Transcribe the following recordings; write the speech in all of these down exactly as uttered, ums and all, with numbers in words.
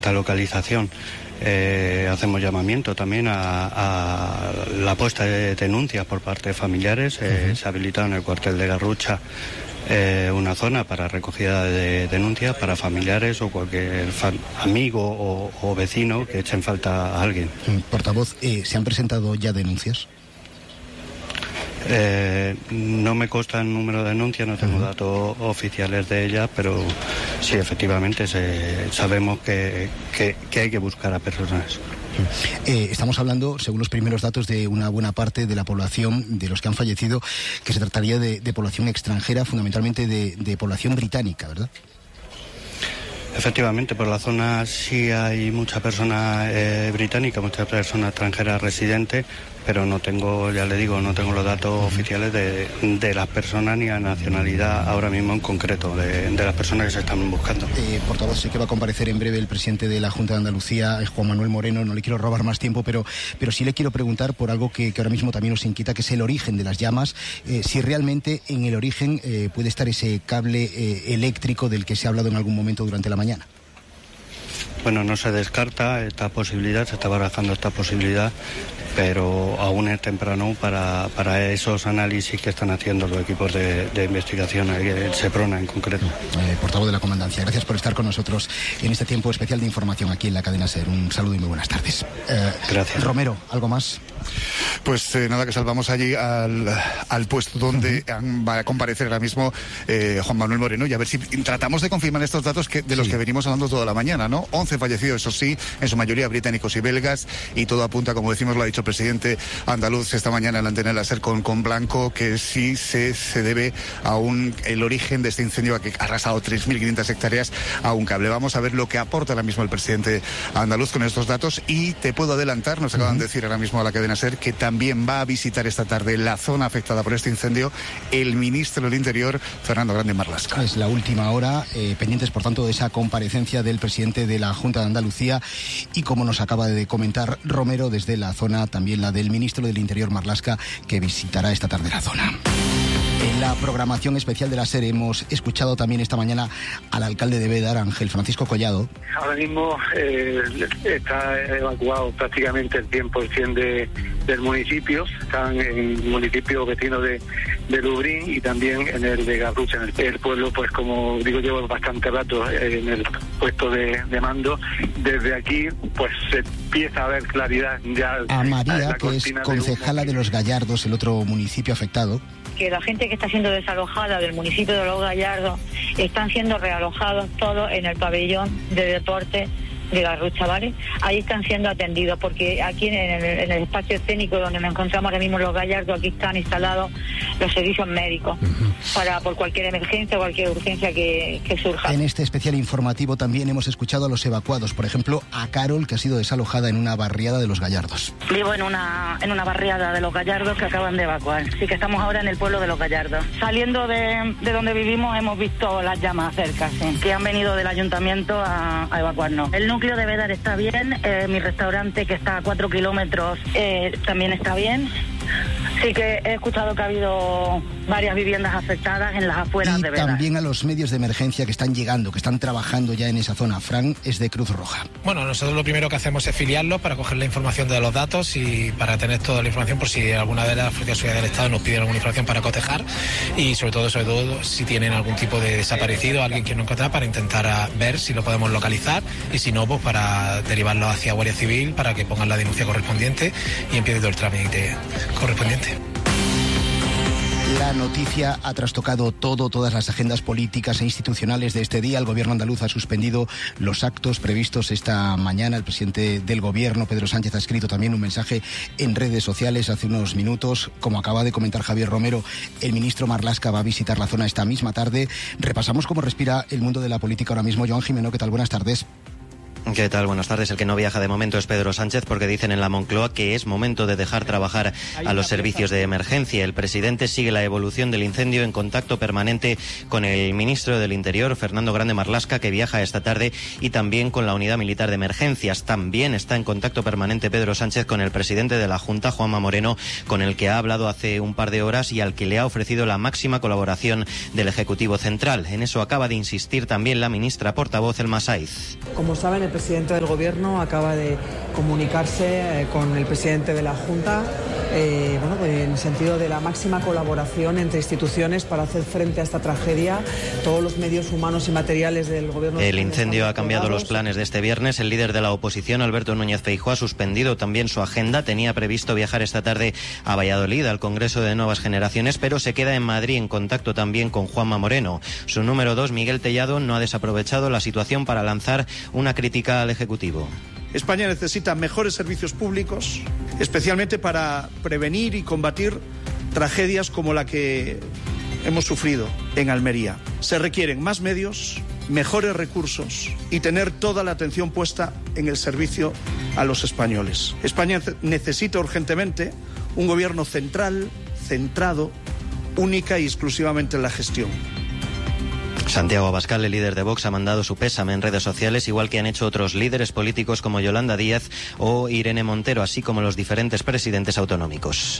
esta localización. Eh, hacemos llamamiento también a, a la puesta de denuncias por parte de familiares. Eh, uh-huh. Se ha habilitado en el cuartel de Garrucha eh, una zona para recogida de denuncias para familiares o cualquier fa- amigo o, o vecino que echen falta a alguien. Portavoz, eh, ¿se han presentado ya denuncias? Eh, no me consta el número de denuncias, no tengo uh-huh. datos oficiales de ellas, pero sí, efectivamente se, sabemos que, que, que hay que buscar a personas. Eh, estamos hablando, según los primeros datos, de una buena parte de la población, de los que han fallecido, que se trataría de, de población extranjera, fundamentalmente de, de población británica, ¿verdad? Efectivamente, por la zona sí hay mucha persona eh, británica, muchas personas extranjeras residentes, pero no tengo, ya le digo, no tengo los datos uh-huh. oficiales de, de las personas ni la nacionalidad ahora mismo en concreto, de, de las personas que se están buscando. Eh, portavoz, sé que va a comparecer en breve el presidente de la Junta de Andalucía, Juan Manuel Moreno, no le quiero robar más tiempo, pero, pero sí le quiero preguntar por algo que, que ahora mismo también nos inquieta, que es el origen de las llamas, eh, si realmente en el origen eh, puede estar ese cable eh, eléctrico del que se ha hablado en algún momento durante la mañana. Bueno, no se descarta esta posibilidad, se está barajando esta posibilidad, pero aún es temprano para, para esos análisis que están haciendo los equipos de, de investigación, el SEPRONA en concreto. Eh, portavoz de la Comandancia, gracias por estar con nosotros en este tiempo especial de información aquí en la cadena SER. Un saludo y muy buenas tardes. Eh, gracias. Romero, ¿algo más? Pues eh, nada, que salvamos allí al, al puesto donde uh-huh. va a comparecer ahora mismo eh, Juan Manuel Moreno, y a ver si tratamos de confirmar estos datos que, de los sí. que venimos hablando toda la mañana, ¿no? once fallecidos, eso sí, en su mayoría británicos y belgas, y todo apunta, como decimos, lo ha dicho el presidente andaluz esta mañana en la antena de la SER con, con Blanco, que sí se, se debe a un, el origen de este incendio que ha arrasado tres mil quinientas hectáreas a un cable. Vamos a ver lo que aporta ahora mismo el presidente andaluz con estos datos, y te puedo adelantar, nos acaban uh-huh. de decir ahora mismo a la cadena SER, que también va a visitar esta tarde la zona afectada por este incendio el ministro del Interior, Fernando Grande Marlaska. Es la última hora, eh, pendientes por tanto de esa comparecencia del presidente de la Junta de Andalucía, y como nos acaba de comentar Romero, desde la zona también la del ministro del Interior Marlaska, que visitará esta tarde la zona. En la programación especial de la SER hemos escuchado también esta mañana al alcalde de Bédar, Ángel Francisco Collado. Ahora mismo eh, está evacuado prácticamente el cien por ciento de, del municipio. Están en municipios vecinos de, de Lubrín y también en el de Garrucha. En el, el pueblo, pues como digo, llevo bastante rato en el puesto de, de mando. Desde aquí, pues se empieza a ver claridad ya. A María, que es concejala de, de Los Gallardos, el otro municipio afectado. Que la gente que está siendo desalojada del municipio de Los Gallardos están siendo realojados todos en el pabellón de deporte de Garrucha, ¿vale? Ahí están siendo atendidos, porque aquí en el, en el espacio escénico donde nos encontramos ahora mismo Los Gallardos, aquí están instalados los servicios médicos uh-huh. para por cualquier emergencia o cualquier urgencia que, que surja. En este especial informativo también hemos escuchado a los evacuados, por ejemplo a Carol, que ha sido desalojada en una barriada de Los Gallardos. Vivo en una en una barriada de Los Gallardos que acaban de evacuar, así que estamos ahora en el pueblo de Los Gallardos. Saliendo de, de donde vivimos hemos visto las llamas cerca, sí, que han venido del ayuntamiento a, a evacuarnos. El núcleo de Bédar está bien, eh, mi restaurante que está a cuatro kilómetros eh, también está bien. Sí que he escuchado que ha habido varias viviendas afectadas en las afueras y de Bédar. También a los medios de emergencia que están llegando, que están trabajando ya en esa zona. Fran es de Cruz Roja. Bueno, nosotros lo primero que hacemos es filiarlos para coger la información de los datos y para tener toda la información por si alguna de las fuerzas de seguridad del Estado nos piden alguna información para cotejar, y sobre todo, sobre todo si tienen algún tipo de desaparecido, alguien que no encontrar, para intentar ver si lo podemos localizar, y si no, pues para derivarlo hacia Guardia Civil para que pongan la denuncia correspondiente y empiece todo el trámite correspondiente. La noticia ha trastocado todo, todas las agendas políticas e institucionales de este día. El gobierno andaluz ha suspendido los actos previstos esta mañana. El presidente del gobierno, Pedro Sánchez, ha escrito también un mensaje en redes sociales hace unos minutos. Como acaba de comentar Javier Romero, el ministro Marlaska va a visitar la zona esta misma tarde. Repasamos cómo respira el mundo de la política ahora mismo. Joan Jimeno, ¿qué tal? Buenas tardes. ¿Qué tal? Buenas tardes. El que no viaja de momento es Pedro Sánchez, porque dicen en la Moncloa que es momento de dejar trabajar a los servicios de emergencia. El presidente sigue la evolución del incendio en contacto permanente con el ministro del Interior, Fernando Grande Marlaska, que viaja esta tarde, y también con la Unidad Militar de Emergencias. También está en contacto permanente Pedro Sánchez con el presidente de la Junta, Juanma Moreno, con el que ha hablado hace un par de horas y al que le ha ofrecido la máxima colaboración del Ejecutivo Central. En eso acaba de insistir también la ministra portavoz, Elma Saiz. Como saben, el el presidente del Gobierno acaba de comunicarse eh, con el presidente de la Junta, eh, bueno, pues en el sentido de la máxima colaboración entre instituciones para hacer frente a esta tragedia. Todos los medios humanos y materiales del Gobierno. El incendio ha cambiado los planes de este viernes. El líder de la oposición, Alberto Núñez Feijóo, ha suspendido también su agenda. Tenía previsto viajar esta tarde a Valladolid, al Congreso de Nuevas Generaciones, pero se queda en Madrid en contacto también con Juanma Moreno. Su número dos, Miguel Tellado, no ha desaprovechado la situación para lanzar una crítica al Ejecutivo. España necesita mejores servicios públicos, especialmente para prevenir y combatir tragedias como la que hemos sufrido en Almería. Se requieren más medios, mejores recursos y tener toda la atención puesta en el servicio a los españoles. España necesita urgentemente un gobierno central, centrado, única y exclusivamente en la gestión. Santiago Abascal, el líder de Vox, ha mandado su pésame en redes sociales, igual que han hecho otros líderes políticos como Yolanda Díaz o Irene Montero, así como los diferentes presidentes autonómicos.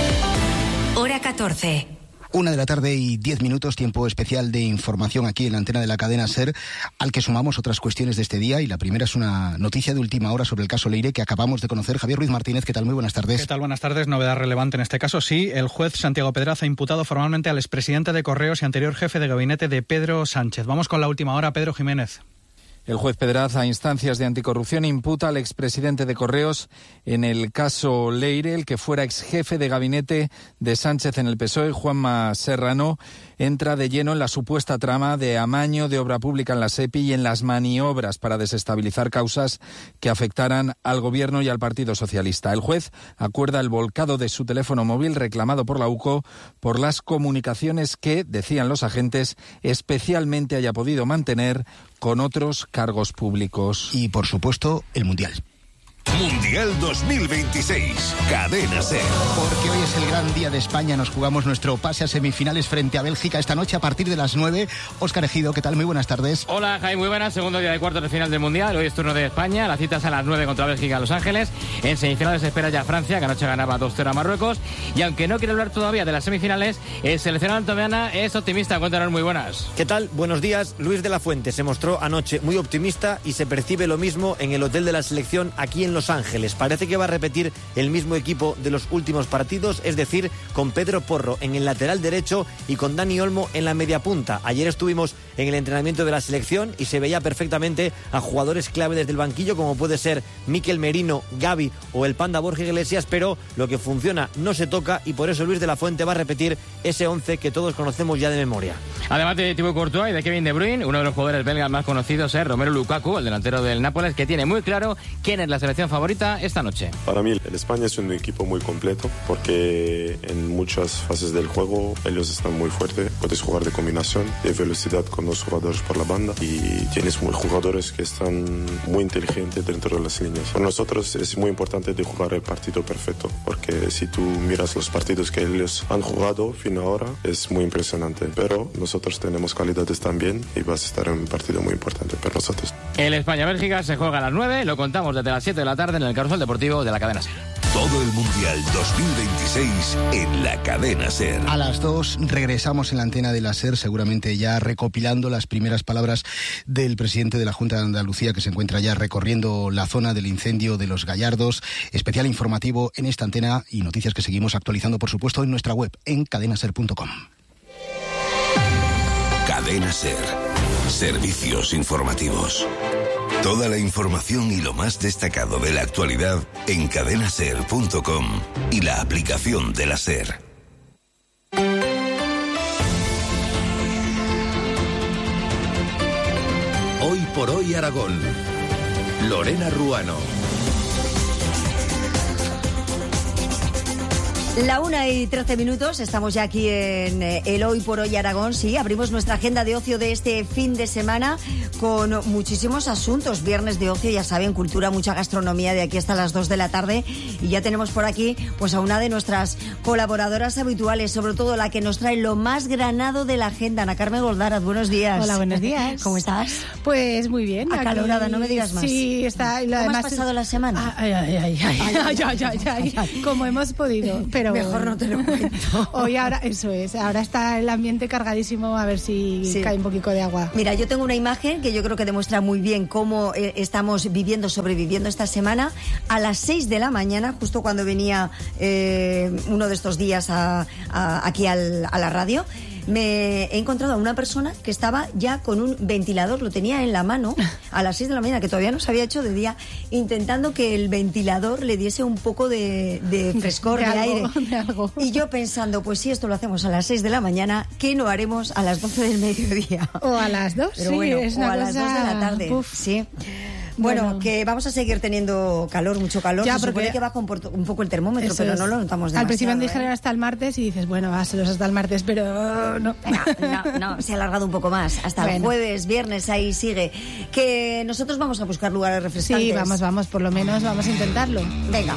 Hora catorce. Una de la tarde y diez minutos, tiempo especial de información aquí en la antena de la cadena SER, al que sumamos otras cuestiones de este día, y la primera es una noticia de última hora sobre el caso Leire que acabamos de conocer. Javier Ruiz Martínez, ¿qué tal? Muy buenas tardes. ¿Qué tal? Buenas tardes. Novedad relevante en este caso. Sí, el juez Santiago Pedraz ha imputado formalmente al expresidente de Correos y anterior jefe de gabinete de Pedro Sánchez. Vamos con la última hora, Pedro Jiménez. El juez Pedraz, a instancias de anticorrupción, imputa al expresidente de Correos en el caso Leire, el que fuera exjefe de gabinete de Sánchez en el P S O E, Juanma Serrano, entra de lleno en la supuesta trama de amaño de obra pública en la SEPI y en las maniobras para desestabilizar causas que afectaran al Gobierno y al Partido Socialista. El juez acuerda el volcado de su teléfono móvil reclamado por la U C O por las comunicaciones que, decían los agentes, especialmente haya podido mantener con otros cargos públicos. Y, por supuesto, el Mundial. Mundial dos mil veintiséis, Cadena SER. Porque hoy es el gran día de España, nos jugamos nuestro pase a semifinales frente a Bélgica esta noche a partir de las nueve. Óscar Ejido, ¿qué tal? Muy buenas tardes. Hola, Jaime, muy buenas. Segundo día de cuartos de final del Mundial. Hoy es turno de España. La cita es a las nueve contra Bélgica en Los Ángeles. En semifinales se espera ya Francia, que anoche ganaba dos cero a Marruecos. Y aunque no quiere hablar todavía de las semifinales, el seleccionado antomeana es optimista. Cuéntanos, muy buenas. ¿Qué tal? Buenos días. Luis de la Fuente se mostró anoche muy optimista y se percibe lo mismo en el hotel de la selección aquí en Los Ángeles. Parece que va a repetir el mismo equipo de los últimos partidos, es decir, con Pedro Porro en el lateral derecho y con Dani Olmo en la media punta. Ayer estuvimos en el entrenamiento de la selección y se veía perfectamente a jugadores clave desde el banquillo, como puede ser Mikel Merino, Gavi o el Panda Borja Iglesias, pero lo que funciona no se toca y por eso Luis de la Fuente va a repetir ese once que todos conocemos ya de memoria. Además de Thibaut Courtois y de Kevin De Bruyne, uno de los jugadores belgas más conocidos es Romelu Lukaku, el delantero del Nápoles, que tiene muy claro quién es la selección favorita esta noche. Para mí, el España es un equipo muy completo porque en muchas fases del juego ellos están muy fuertes. Puedes jugar de combinación, de velocidad con los jugadores por la banda y tienes muy jugadores que están muy inteligentes dentro de las líneas. Para nosotros es muy importante de jugar el partido perfecto porque si tú miras los partidos que ellos han jugado fin ahora es muy impresionante. Pero nosotros tenemos calidades también y vas a estar en un partido muy importante para nosotros. El España-Bélgica se juega a las nueve, lo contamos desde las siete de la tarde en el Carrusel Deportivo de la cadena SER. Todo el Mundial dos mil veintiséis en la cadena SER. A las dos regresamos en la antena de la SER, seguramente ya recopilando las primeras palabras del presidente de la Junta de Andalucía, que se encuentra ya recorriendo la zona del incendio de Los Gallardos. Especial informativo en esta antena y noticias que seguimos actualizando, por supuesto, en nuestra web, en cadena ser punto com. Cadena SER. Servicios informativos. Toda la información y lo más destacado de la actualidad en cadena ser punto com y la aplicación de la SER. Hoy por hoy Aragón. Lorena Ruano. La una y trece minutos, estamos ya aquí en el Hoy por Hoy Aragón. Sí, abrimos nuestra agenda de ocio de este fin de semana con muchísimos asuntos. Viernes de ocio, ya saben, cultura, mucha gastronomía de aquí hasta las dos de la tarde. Y ya tenemos por aquí pues a una de nuestras colaboradoras habituales, sobre todo la que nos trae lo más granado de la agenda. Ana Carmen Goldaraz, buenos días. Hola, buenos días. ¿Cómo estás? Pues muy bien. Acalorada, no me digas más. Sí, está. ¿Cómo has pasado la semana? Ay, ay, ay, ay, ay, ay, ay, ay, ay, como hemos podido. pero mejor bueno. no te lo cuento. Hoy ahora, eso es, ahora está el ambiente cargadísimo, a ver si sí. cae un poquito de agua. Mira, yo tengo una imagen que yo creo que demuestra muy bien cómo eh, estamos viviendo, sobreviviendo esta semana. A las seis de la mañana, justo cuando venía eh, uno de estos días a, a, aquí al, a la radio, me he encontrado a una persona que estaba ya con un ventilador, lo tenía en la mano a las seis de la mañana, que todavía no se había hecho de día, intentando que el ventilador le diese un poco de, de frescor, de, de algo, aire. De algo. Y yo pensando, pues si esto lo hacemos a las seis de la mañana, ¿qué no haremos a las doce del mediodía? O a las dos, Pero sí, bueno, es o una a cosa... las dos de la tarde, Uf. sí. Bueno, bueno, que vamos a seguir teniendo calor, mucho calor. Ya, Se supone que baja un, un poco el termómetro, pero es. no lo notamos demasiado. Al principio me dijeron ¿eh? hasta el martes y dices, bueno, va a ser hasta el martes, pero no. No, no, no, se ha alargado un poco más. Hasta bueno. el jueves, viernes, ahí sigue. Que nosotros vamos a buscar lugares refrescantes. Sí, vamos, vamos, por lo menos vamos a intentarlo. Venga.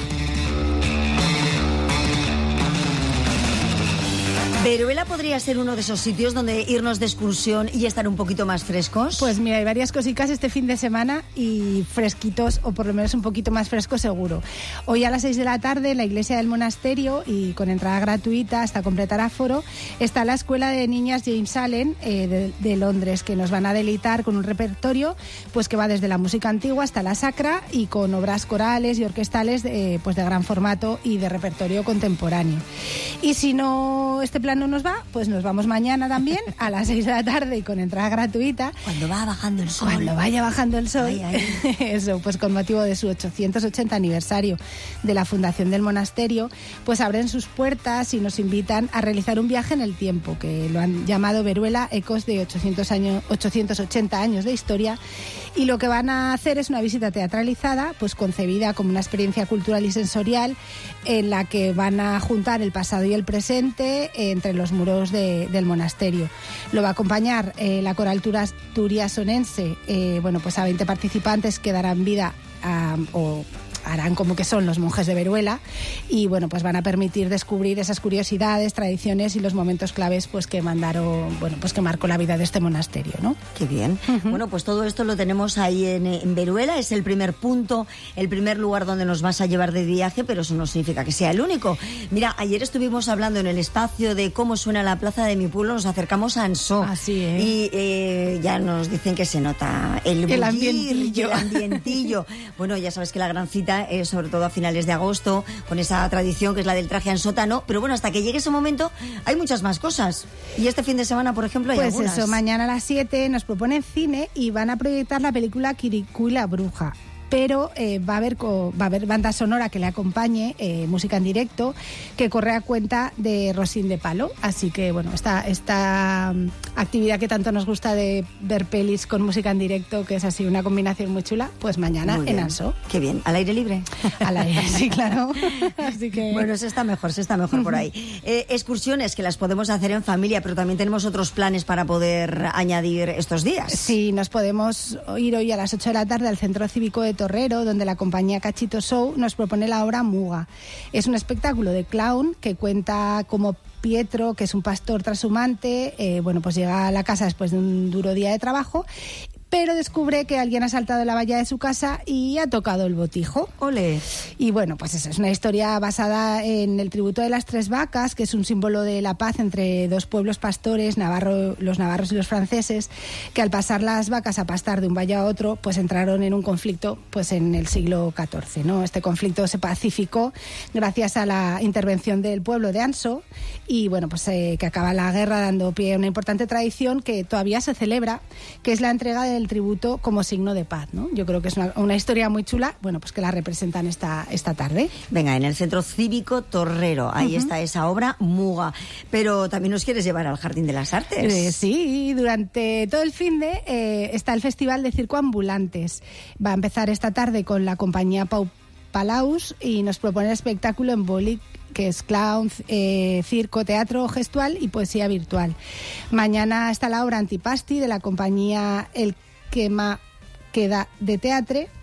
¿Veruela podría ser uno de esos sitios donde irnos de excursión y estar un poquito más frescos? Pues mira, hay varias cositas este fin de semana y fresquitos, o por lo menos un poquito más fresco seguro. Hoy a las seis de la tarde en la iglesia del monasterio, y con entrada gratuita hasta completar aforo, está la Escuela de Niñas James Allen eh, de, de Londres, que nos van a deleitar con un repertorio pues que va desde la música antigua hasta la sacra, y con obras corales y orquestales de, pues de gran formato y de repertorio contemporáneo. Y si no este plan no nos va, pues nos vamos mañana también a las seis de la tarde y con entrada gratuita. Cuando va bajando el sol. Cuando vaya bajando el sol. Ay, ay. Eso, pues con motivo de su ochocientos ochenta aniversario de la fundación del monasterio, pues abren sus puertas y nos invitan a realizar un viaje en el tiempo, que lo han llamado Veruela, ecos de ochocientos años, ochocientos ochenta años de historia. Y lo que van a hacer es una visita teatralizada, pues concebida como una experiencia cultural y sensorial, en la que van a juntar el pasado y el presente entre los muros de, del monasterio. Lo va a acompañar eh, la coral turiasonense, eh, bueno, pues a veinte participantes que darán vida a, o harán como que son los monjes de Veruela, y bueno, pues van a permitir descubrir esas curiosidades, tradiciones y los momentos claves pues que mandaron, bueno, pues que marcó la vida de este monasterio, ¿no? Qué bien. Uh-huh. Bueno, pues todo esto lo tenemos ahí en, en Veruela, es el primer punto, el primer lugar donde nos vas a llevar de viaje, pero eso no significa que sea el único. Mira, ayer estuvimos hablando en el espacio de cómo suena la plaza de mi pueblo, nos acercamos a Ansó. Así es. Y eh, ya nos dicen que se nota el, el bullir, ambientillo. El ambientillo. Bueno, ya sabes que la gran cita es sobre todo a finales de agosto, con esa tradición que es la del traje en sótano, pero bueno, hasta que llegue ese momento hay muchas más cosas. Y este fin de semana, por ejemplo, hay pues algunas. Pues eso, mañana a las siete nos proponen cine y van a proyectar la película Kirikou y la bruja. Pero eh, va a haber co- va a haber banda sonora que le acompañe, eh, música en directo, que corre a cuenta de Rosín de Palo. Así que, bueno, esta, esta um, actividad que tanto nos gusta de ver pelis con música en directo, que es así una combinación muy chula, pues mañana en Ansó. Qué bien. ¿Al aire libre? Al aire, sí, claro. Así que... Bueno, se está mejor, se está mejor por ahí. Eh, excursiones que las podemos hacer en familia, pero también tenemos otros planes para poder añadir estos días. Sí, nos podemos ir hoy a las ocho de la tarde al Centro Cívico de Torrero, donde la compañía Cachito Show nos propone la obra Muga. Es un espectáculo de clown que cuenta como Pietro, que es un pastor trashumante, eh, bueno, pues llega a la casa después de un duro día de trabajo, pero descubre que alguien ha saltado la valla de su casa y ha tocado el botijo. ¡Ole! Y bueno, pues esa es una historia basada en el tributo de las tres vacas, que es un símbolo de la paz entre dos pueblos pastores, Navarro, los navarros y los franceses, que al pasar las vacas a pastar de un valle a otro, pues entraron en un conflicto pues en el siglo catorce, ¿no? Este conflicto se pacificó gracias a la intervención del pueblo de Ansó, y bueno, pues eh, que acaba la guerra dando pie a una importante tradición que todavía se celebra, que es la entrega del tributo como signo de paz, ¿no? Yo creo que es una, una historia muy chula, bueno, pues que la representan esta, esta tarde. Venga, en el Centro Cívico Torrero, ahí uh-huh. está esa obra Muga, pero también nos quieres llevar al Jardín de las Artes. Eh, sí, durante todo el fin de eh, está el Festival de Circo Ambulantes. Va a empezar esta tarde con la compañía Pau Palaus y nos propone el espectáculo en Bolic, que es clown, eh, circo, teatro gestual y poesía virtual. Mañana está la obra Antipasti de la compañía El Quema Queda de Teatre.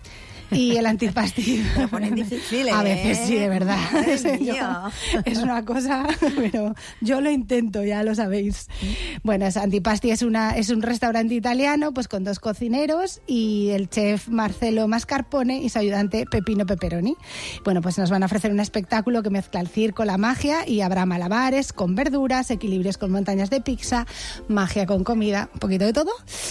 Y el antipasti... Lo ponen difícil, ¿eh? A veces sí, de verdad. Madre Yo- mía. es una cosa, pero yo lo intento, ya lo sabéis. Bueno, es Antipasti es, una, es un restaurante italiano pues con dos cocineros y el chef Marcelo Mascarpone y su ayudante Pepino Peperoni. Bueno, pues nos van a ofrecer un espectáculo que mezcla el circo, la magia, y habrá malabares con verduras, equilibrios con montañas de pizza, magia con comida, un poquito de todo.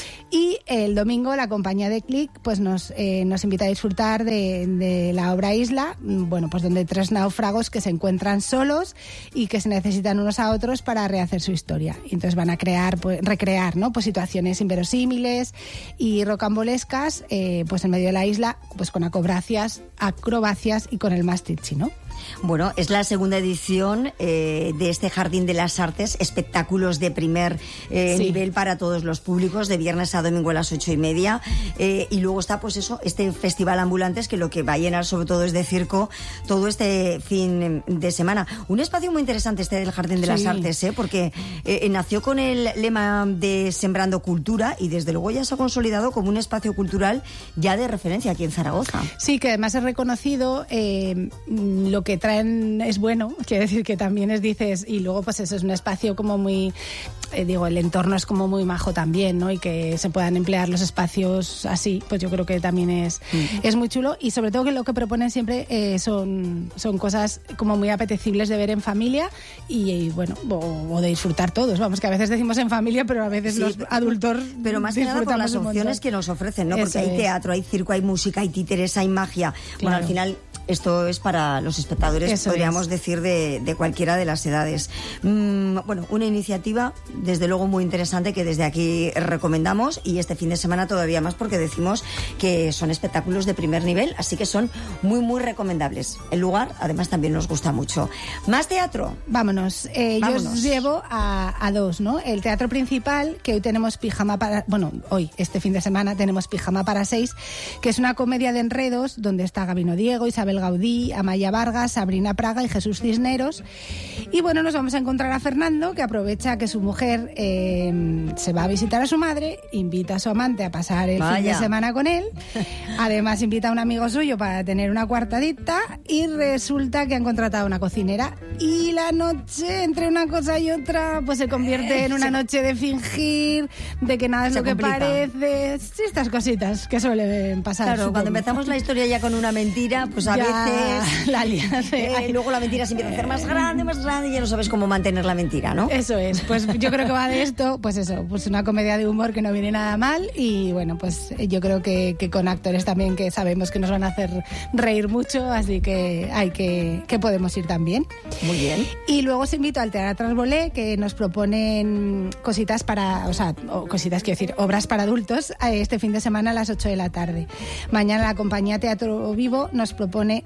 Y el domingo la compañía de Click pues nos, eh, nos invita a disfrutar de, de la obra Isla, bueno, pues donde tres náufragos que se encuentran solos y que se necesitan unos a otros para rehacer su historia. Y entonces van a crear, pues, recrear, ¿no? Pues situaciones inverosímiles y rocambolescas, eh, pues en medio de la isla, pues con acrobacias, acrobacias y con el más tichi, ¿no? Bueno, es la segunda edición eh, de este Jardín de las Artes, espectáculos de primer eh, Sí. nivel para todos los públicos, de viernes a domingo a las ocho y media. Eh, y luego está, pues eso, este Festival Ambulantes, que lo que va a llenar sobre todo es de circo todo este fin de semana. Un espacio muy interesante este del Jardín de Sí. las Artes, ¿eh? Porque eh, nació con el lema de Sembrando Cultura y desde luego ya se ha consolidado como un espacio cultural ya de referencia aquí en Zaragoza. Sí, que además es reconocido, eh, lo que traen es bueno, quiere decir que también es, dices, y luego pues eso es un espacio como muy, eh, digo, el entorno es como muy majo también, ¿no? Y que se puedan emplear los espacios así, pues yo creo que también es, Mm. es muy chulo, y sobre todo que lo que proponen siempre eh, son, son cosas como muy apetecibles de ver en familia y, y, bueno, o, o de disfrutar todos, vamos, que a veces decimos en familia, pero a veces Sí, los pero- adultos Pero más que nada por disfrutamos las un opciones montón. que nos ofrecen, ¿no? Eso Porque hay es. teatro, hay circo, hay música, hay títeres, hay magia. Bueno, Claro. al final esto es para los espectadores, Eso podríamos es. decir, de, de cualquiera de las edades. Mm, bueno, una iniciativa desde luego muy interesante que desde aquí recomendamos, y este fin de semana todavía más porque decimos que son espectáculos de primer nivel, así que son muy, muy recomendables. El lugar, además, también nos gusta mucho. ¿Más teatro? Vámonos. Eh, yo Vámonos. os llevo a, a dos, ¿no? El teatro principal, que hoy tenemos pijama para... Bueno, hoy, este fin de semana, tenemos pijama para seis, que es una comedia de enredos donde está Gabino Diego, Isabel Gaudí, Amaya Vargas, Sabrina Praga y Jesús Cisneros. Y bueno, nos vamos a encontrar a Fernando, que aprovecha que su mujer eh, se va a visitar a su madre, invita a su amante a pasar el fin de Vaya. semana con él. Además, invita a un amigo suyo para tener una cuartadita y resulta que han contratado una cocinera. Y la noche, entre una cosa y otra, pues se convierte en una noche de fingir, de que nada es Se lo que complica. parece. Sí, estas cositas que suelen pasar. Claro, supongo. cuando empezamos la historia ya con una mentira, pues a Ya veces la lías, ¿eh? eh, luego la mentira se empieza a hacer más grande, más grande, y ya no sabes cómo mantener la mentira, ¿no? Eso es, pues yo creo que va de esto, pues eso, pues una comedia de humor que no viene nada mal, y bueno, pues yo creo que, que con actores también que sabemos que nos van a hacer reír mucho, así que hay que, que podemos ir también. Muy bien. Y luego os invito al Teatro Arbolé, que nos proponen cositas para, o sea, o cositas, quiero decir, obras para adultos, eh, este fin de semana a las ocho de la tarde. Mañana la compañía Teatro Vivo nos propone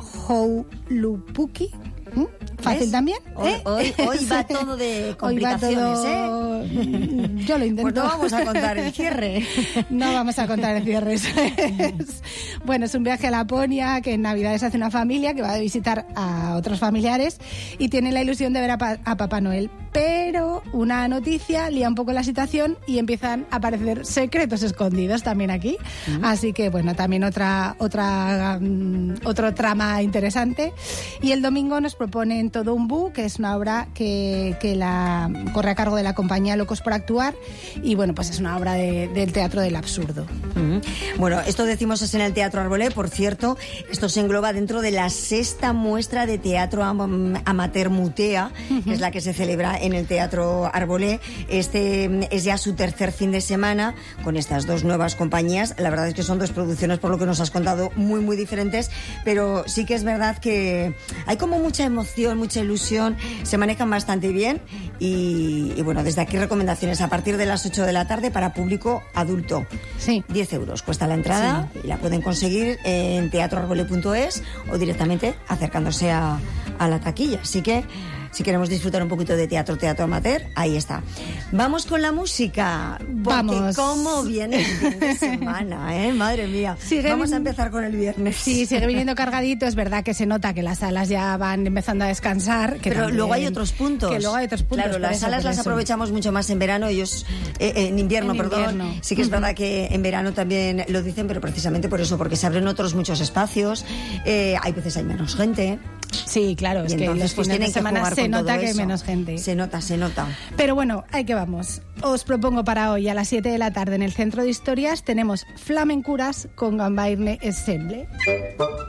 Houlupuki. ¿Mm? Fácil ¿Ves? también, Hoy, ¿eh? hoy, hoy va todo de Hoy va complicaciones, todo- ¿eh? Yo lo intento. Pues no vamos a contar el cierre. No vamos a contar el cierre. Eso es. Bueno, es un viaje a Laponia, que en Navidades hace una familia que va a visitar a otros familiares y tiene la ilusión de ver a, pa- a Papá Noel. Pero una noticia lía un poco la situación y empiezan a aparecer secretos escondidos también aquí. Así que, bueno, también otra, otra, mm, otro trama interesante. Y el domingo nos proponen Todo un Bu, que es una obra que, que la corre a cargo de la compañía Locos por Actuar, y bueno, pues es una obra de- del teatro del absurdo. Ujú. Bueno, esto decimos es en el Teatro Arbolé, por cierto, esto se engloba dentro de la sexta muestra de teatro am- amateur Mutea, que es la que se celebra en el Teatro Arbolé. Este es ya su tercer fin de semana con estas dos nuevas compañías. La verdad es que son dos producciones, por lo que nos has contado, muy, muy diferentes, pero sí que es verdad que hay como mucha emoción, mucha ilusión, se manejan bastante bien y, y bueno, desde aquí recomendaciones a partir de las ocho de la tarde para público adulto. Sí. diez euros cuesta la entrada y la pueden conseguir en teatro arbole punto es o directamente acercándose a, a la taquilla. Así que Si queremos disfrutar un poquito de teatro, teatro amateur, ahí está. Vamos con la música. Porque Vamos. cómo viene el fin de semana, ¿eh? Madre mía. Sigue Vamos vin- a empezar con el viernes. Sí, sigue viniendo cargadito. Es verdad que se nota que las salas ya van empezando a descansar. Que Pero también- luego hay otros puntos. Que luego hay otros puntos. Claro, por las eso, salas por las eso. aprovechamos mucho más en verano, ellos eh, en invierno, En perdón. invierno. Sí que es Ujú. verdad que en verano también lo dicen, pero precisamente por eso, porque se abren otros muchos espacios, eh, hay veces hay menos gente. Sí, claro, es Y que entonces, los pues, fines de tienen que semana jugar se con todo nota que hay eso. menos gente. Se nota, se nota. Pero bueno, ahí que vamos. Os propongo para hoy a las siete de la tarde en el Centro de Historias tenemos Flamencuras con Gambairne Ensemble.